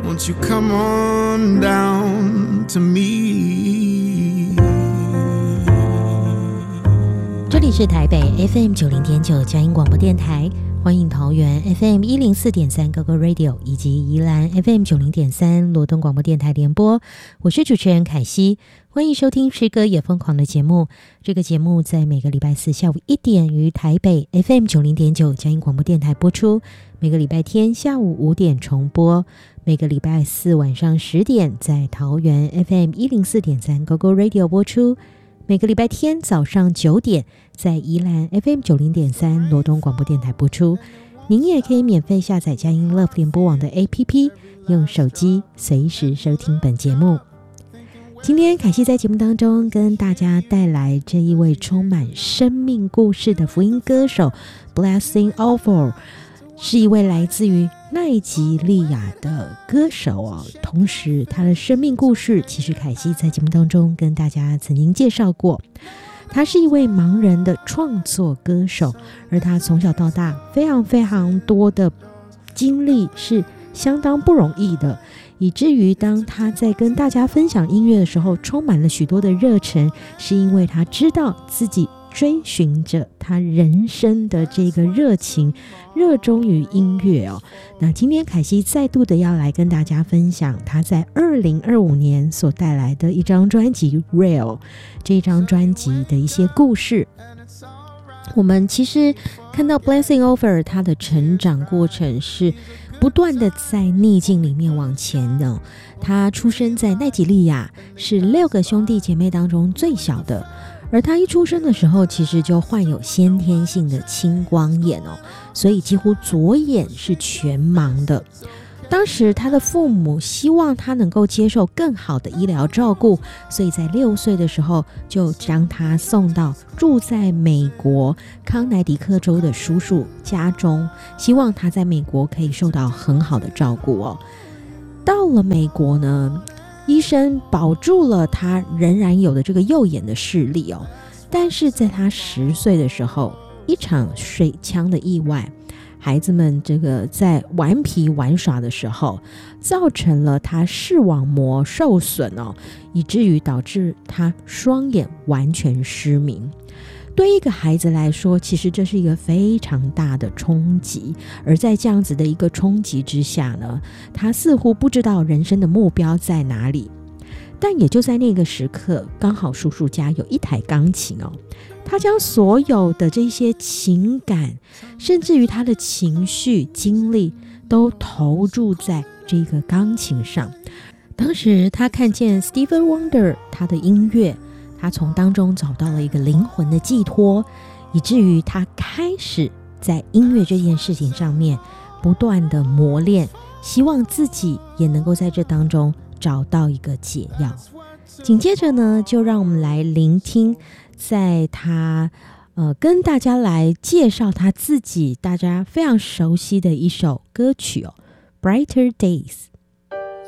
Won't you come on down to me？ 这里是台北 FM 90.9佳音广播电台，欢迎桃园 FM 104.3 GoGo Radio 以及宜兰 FM 90.3罗东广播电台联播。我是主持人凯西，欢迎收听诗歌也疯狂的节目。这个节目在每个礼拜四下午1点于台北 FM 90.9佳音广播电台播出，每个礼拜天下午5点重播，每个礼拜四晚上10点在桃园 FM 104.3 GoGo Radio 播出，每个礼拜天早上9点在宜兰 FM 90.3 罗东广播电台播出。您也可以免费下载佳音 Love 联播网的 APP， 用手机随时收听本节目。今天凯西在节目当中跟大家带来这一位充满生命故事的福音歌手 Blessing Offor， 是一位来自于奈及利亚的歌手哦。同时他的生命故事其实凯西在节目当中跟大家曾经介绍过。他是一位盲人的创作歌手，而他从小到大非常多的经历是相当不容易的，以至于当他在跟大家分享音乐的时候充满了许多的热忱，是因为他知道自己追寻着他人生的这个热情，热衷于音乐哦。那今天凯西再度的要来跟大家分享他在2025年所带来的一张专辑 Real， 这张专辑的一些故事。我们其实看到 Blessing Offor 他的成长过程是不断的在逆境里面往前的。他出生在奈及利亚，是6个兄弟姐妹当中最小的，而他一出生的时候其实就患有先天性的青光眼哦，所以几乎左眼是全盲的。当时他的父母希望他能够接受更好的医疗照顾，所以在6岁的时候就将他送到住在美国康乃狄克州的叔叔家中，希望他在美国可以受到很好的照顾哦。到了美国呢，医生保住了他仍然有的这个右眼的视力哦，但是在他10岁的时候，一场水枪的意外，孩子们这个在顽皮玩耍的时候，造成了他视网膜受损哦，以至于导致他双眼完全失明。对一个孩子来说，其实这是一个非常大的冲击，而在这样子的一个冲击之下呢，他似乎不知道人生的目标在哪里。但也就在那个时刻，刚好叔叔家有一台钢琴哦，他将所有的这些情感，甚至于他的情绪经历都投注在这个钢琴上。当时他看见 Stevie Wonder 他的音乐，他从当中找到了一个灵魂的寄托，以至于他开始在音乐这件事情上面不断的磨练，希望自己也能够在这当中找到一个解药。紧接着呢，就让我们来聆听在他跟大家来介绍他自己大家非常熟悉的一首歌曲哦， Brighter Days。